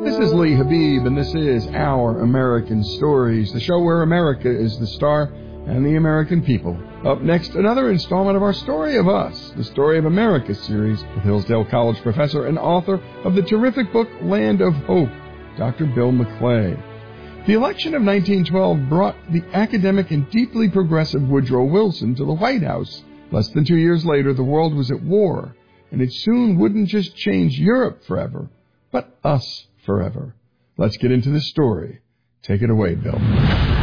This is Lee Habib, and this is Our American Stories, the show where America is the star and the American people. Up next, another installment of our Story of Us, the Story of America series, with Hillsdale College professor and author of the terrific book Land of Hope, Dr. Bill McClay. The election of 1912 brought the academic and deeply progressive Woodrow Wilson to the White House. Less than 2 years later, the world was at war, and it soon wouldn't just change Europe forever, but us forever. Let's get into this story. Take it away, Bill.